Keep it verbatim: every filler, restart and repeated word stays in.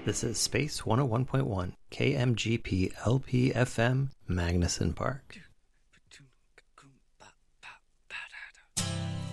This is Space one oh one point one, K M G P L P F M, Magnuson Park.